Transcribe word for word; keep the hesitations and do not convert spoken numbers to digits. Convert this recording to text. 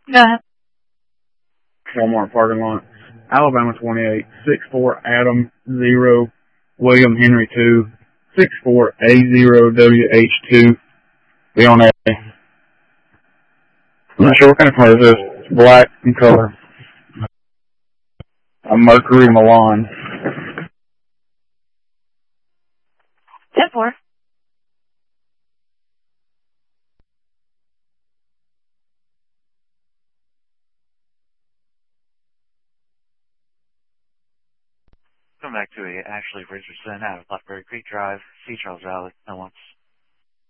Go ahead. Walmart parking lot. Alabama twenty-eight, six four Adam zero, William Henry two, six four A zero W H two. Be on A. I'm not sure what kind of car this is. It's black in color. A Mercury Milan. ten four. Come back to a Ashley Richardson out of Blackberry Creek Drive, C. Charles Valley, no once.